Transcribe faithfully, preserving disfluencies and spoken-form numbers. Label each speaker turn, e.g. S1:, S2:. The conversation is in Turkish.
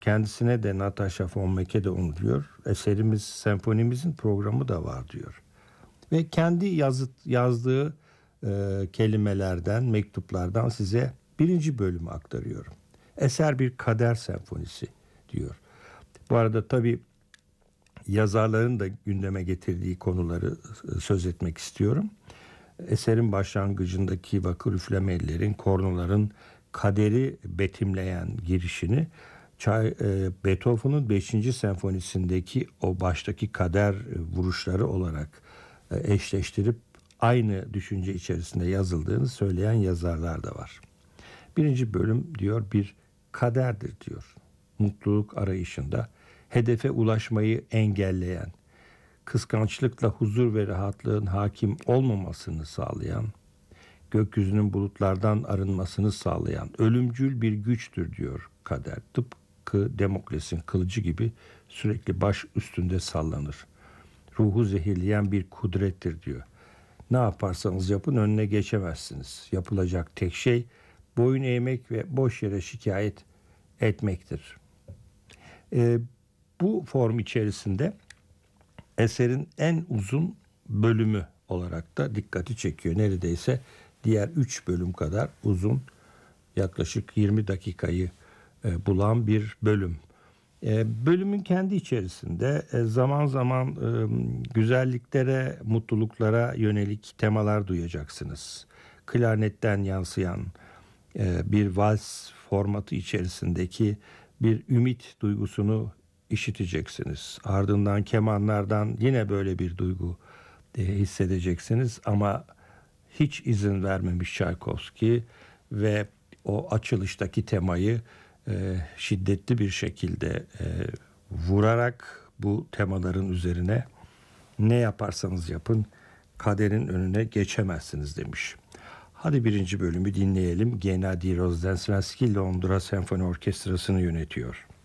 S1: kendisine de Natasha von Meck'e de onu diyor. Eserimiz, senfonimizin programı da var diyor. Ve kendi yazıt, yazdığı e, kelimelerden, mektuplardan size birinci bölümü aktarıyorum. Eser bir kader senfonisi diyor. Bu arada tabii yazarların da gündeme getirdiği konuları söz etmek istiyorum. Eserin başlangıcındaki bakır üflemelilerin, kornoların kaderi betimleyen girişini Beethoven'ın beşinci senfonisindeki o baştaki kader vuruşları olarak eşleştirip aynı düşünce içerisinde yazıldığını söyleyen yazarlar da var. Birinci bölüm diyor bir kaderdir diyor. Mutluluk arayışında hedefe ulaşmayı engelleyen, kıskançlıkla huzur ve rahatlığın hakim olmamasını sağlayan, gökyüzünün bulutlardan arınmasını sağlayan ölümcül bir güçtür diyor kader. Tıpkı Demokles'in kılıcı gibi sürekli baş üstünde sallanır. Ruhu zehirleyen bir kudrettir diyor. Ne yaparsanız yapın önüne geçemezsiniz. Yapılacak tek şey boyun eğmek ve boş yere şikayet etmektir. Ee, bu form içerisinde eserin en uzun bölümü olarak da dikkati çekiyor. Neredeyse diğer üç bölüm kadar uzun, yaklaşık yirmi dakikayı e, bulan bir bölüm. E, bölümün kendi içerisinde e, zaman zaman e, güzelliklere, mutluluklara yönelik temalar duyacaksınız. Klarnetten yansıyan e, bir vals formatı içerisindeki bir ümit duygusunu işiteceksiniz. Ardından kemanlardan yine böyle bir duygu e, hissedeceksiniz ama hiç izin vermemiş Çaykovski ve o açılıştaki temayı e, şiddetli bir şekilde e, vurarak bu temaların üzerine ne yaparsanız yapın kaderin önüne geçemezsiniz demiş. Hadi birinci bölümü dinleyelim. Gennady Rozdestvenski Londra Senfoni Orkestrası'nı yönetiyor.